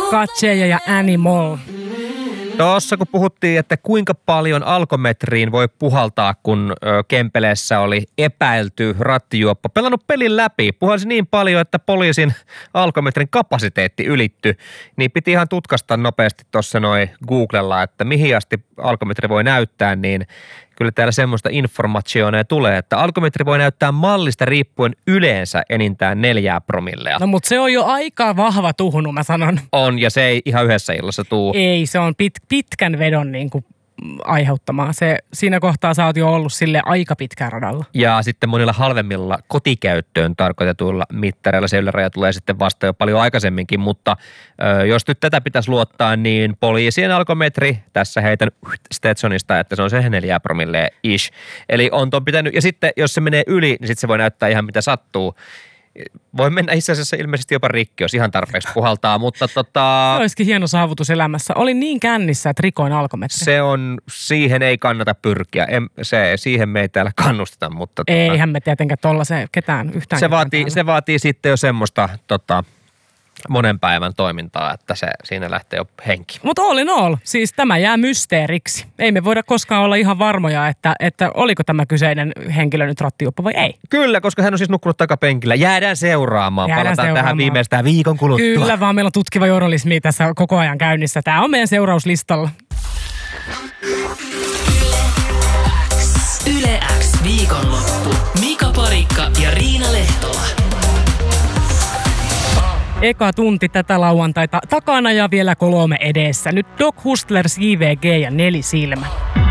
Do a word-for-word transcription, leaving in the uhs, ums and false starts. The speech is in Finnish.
Katseja ja Animal. Tuossa kun puhuttiin, että kuinka paljon alkometriin voi puhaltaa, kun ö, Kempeleessä oli epäilty rattijuoppo pelannut pelin läpi. Puhalsi niin paljon, että poliisin alkometrin kapasiteetti ylitty, niin piti ihan tutkasta nopeasti tuossa noin Googlella, että mihin asti alkometri voi näyttää, niin kyllä täällä semmoista informationea tulee, että alkometri voi näyttää mallista riippuen yleensä enintään neljää promillea. No mutta se on jo aika vahva tuhnu, mä sanon. On, ja se ei ihan yhdessä illassa tuu. Ei, se on pit, pitkän vedon niin kuin aiheuttamaa. Se, siinä kohtaa sä oot jo ollut sille aika pitkään radalla. Ja sitten monilla halvemmilla kotikäyttöön tarkoitetuilla mittareilla se yläraja tulee sitten vasta jo paljon aikaisemminkin, mutta ö, jos nyt tätä pitäisi luottaa, niin poliisien alkometri, tässä heitän Stetsonista, että se on se neljä promille ish. Eli on ton pitänyt, ja sitten jos se menee yli, niin sitten se voi näyttää ihan mitä sattuu. Voi mennä itse asiassa ilmeisesti jopa rikki, jos ihan tarpeeksi puhaltaa, mutta tota... Se olisikin hieno saavutus elämässä. Olin niin kännissä, että rikoin alkometri. Se on, siihen ei kannata pyrkiä. En, se, siihen me ei täällä kannusteta, mutta... Tota, eihän me tietenkään tollaiseen ketään yhtään. Se vaatii, se vaatii sitten jo semmoista tota, monen päivän toimintaa, että se siinä lähtee jo henki. Mutta all in all, siis tämä jää mysteeriksi. Ei me voida koskaan olla ihan varmoja, että, että oliko tämä kyseinen henkilö nyt rattijuoppo vai ei. Kyllä, koska hän on siis nukkunut takapenkillä. Jäädään seuraamaan. Jäädään Palataan seuraamaan. tähän viimeistään viikon kuluttua. Kyllä, vaan meillä on tutkiva journalismi tässä koko ajan käynnissä. Tämä on meidän seurauslistalla. Yle X viikonloppu. Mika Parikka ja Riina Lehtola. Eka tunti tätä lauantaita takana ja vielä kolme edessä. Nyt Doc Hustlers, J V G ja Nelisilmä.